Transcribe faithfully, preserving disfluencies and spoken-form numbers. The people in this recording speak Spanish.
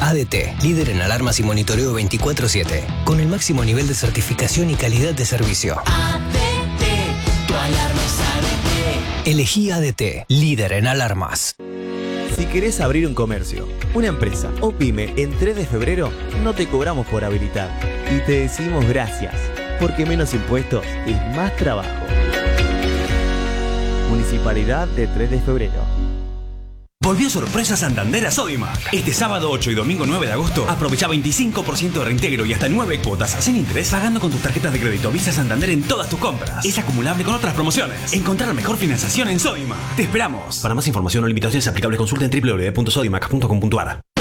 A D T, líder en alarmas y monitoreo veinticuatro siete, con el máximo nivel de certificación y calidad de servicio. A D T, tu alarma es A D T. Elegí A D T, líder en alarmas. Si querés abrir un comercio, una empresa o pyme en tres de febrero, no te cobramos por habilitar. Y te decimos gracias, porque menos impuestos es más trabajo. Municipalidad de tres de febrero. Volvió sorpresa Santander a Sodimac. Este sábado ocho y domingo nueve de agosto, aprovecha veinticinco por ciento de reintegro y hasta nueve cuotas sin interés pagando con tus tarjetas de crédito Visa Santander en todas tus compras. Es acumulable con otras promociones. Encontrar la mejor financiación en Sodimac. Te esperamos. Para más información o limitaciones aplicables, consulta en doble u doble u doble u punto sodimac punto com punto a r.